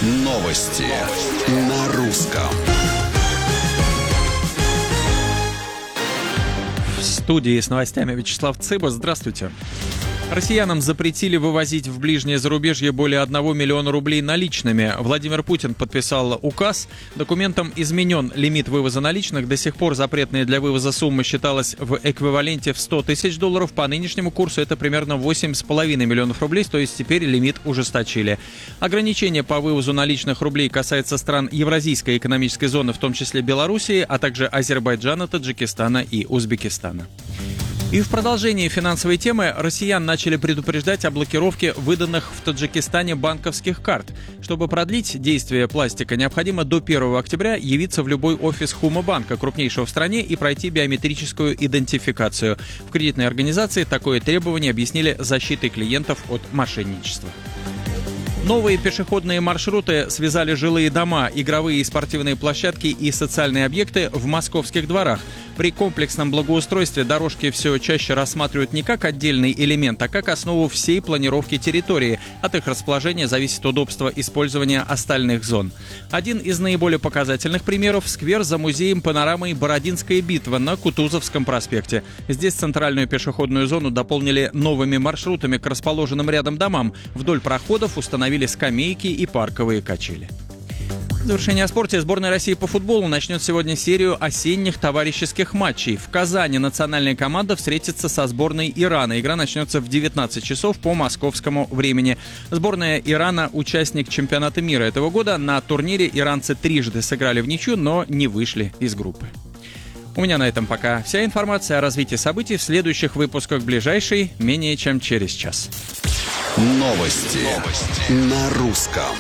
Новости на русском. В студии с новостями Вячеслав Цыба. Здравствуйте. Россиянам запретили вывозить в ближнее зарубежье более 1 миллиона рублей наличными. Владимир Путин подписал указ. Документом изменен лимит вывоза наличных. До сих пор запретная для вывоза сумма считалась в эквиваленте в $100 тысяч. По нынешнему курсу это примерно 8,5 миллионов рублей, то есть теперь лимит ужесточили. Ограничение по вывозу наличных рублей касается стран Евразийской экономической зоны, в том числе Белоруссии, а также Азербайджана, Таджикистана и Узбекистана. И в продолжении финансовой темы россиян начали предупреждать о блокировке выданных в Таджикистане банковских карт. Чтобы продлить действие пластика, необходимо до 1 октября явиться в любой офис Хума-банка, крупнейшего в стране, и пройти биометрическую идентификацию. В кредитной организации такое требование объяснили защитой клиентов от мошенничества. Новые пешеходные маршруты связали жилые дома, игровые и спортивные площадки и социальные объекты в московских дворах. При комплексном благоустройстве дорожки все чаще рассматривают не как отдельный элемент, а как основу всей планировки территории. От их расположения зависит удобство использования остальных зон. Один из наиболее показательных примеров – сквер за музеем панорамы «Бородинская битва» на Кутузовском проспекте. Здесь центральную пешеходную зону дополнили новыми маршрутами к расположенным рядом домам. Вдоль проходов установили скамейки и парковые качели. В завершение о спорте. Сборная России по футболу начнет сегодня серию осенних товарищеских матчей. В Казани национальная команда встретится со сборной Ирана. Игра начнется в 19 часов по московскому времени. Сборная Ирана – участник чемпионата мира этого года. На турнире иранцы трижды сыграли в ничью, но не вышли из группы. У меня на этом пока вся информация о развитии событий в следующих выпусках ближайшей, менее чем через час. Новости на русском.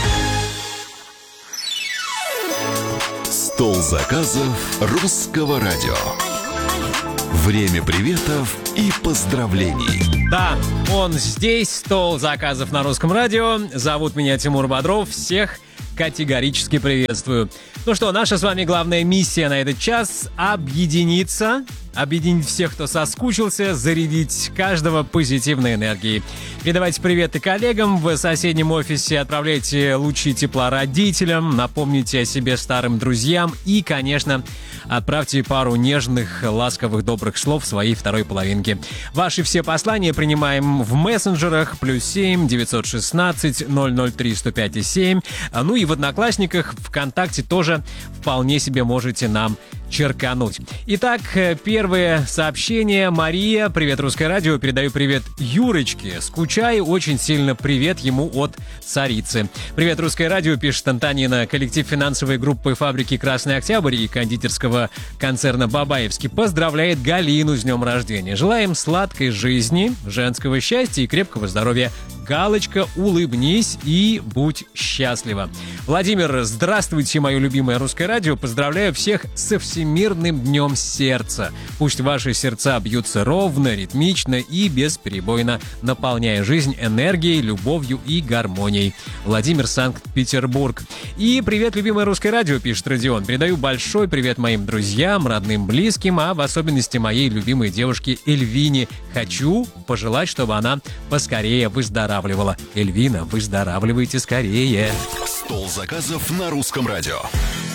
Стол заказов русского радио. Время приветов и поздравлений. Да, он здесь, стол заказов на русском радио. Зовут меня Тимур Бодров. Всех категорически приветствую. Ну что, наша с вами главная миссия на этот час — объединить всех, кто соскучился, зарядить каждого позитивной энергией. Передавайте приветы коллегам в соседнем офисе, отправляйте лучи тепла родителям, напомните о себе старым друзьям и, конечно, отправьте пару нежных, ласковых, добрых слов своей второй половинке. Ваши все послания принимаем в мессенджерах +7 916 003 105 7. Ну и в Одноклассниках, ВКонтакте тоже вполне себе можете нам черкануть. Итак, первое сообщение. Мария, привет, Русское радио. Передаю привет Юрочке. Скучаю очень сильно. Привет ему от царицы. Привет, Русское радио, пишет Антонина. Коллектив финансовой группы фабрики «Красный Октябрь» и кондитерского концерна «Бабаевский» поздравляет Галину с днем рождения. Желаем сладкой жизни, женского счастья и крепкого здоровья. Галочка, улыбнись и будь счастлива. Владимир, здравствуйте, мое любимое Русское радио. Поздравляю всех со Всемирным днем сердца. Пусть ваши сердца бьются ровно, ритмично и бесперебойно, наполняя жизнь энергией, любовью и гармонией. Владимир, Санкт-Петербург. И привет, любимое Русское радио, пишет Родион. Передаю большой привет моим друзьям, родным, близким, а в особенности моей любимой девушке Эльвине. Хочу пожелать, чтобы она поскорее выздоравливала. Эльвина, выздоравливайте скорее. Стол заказов на русском радио.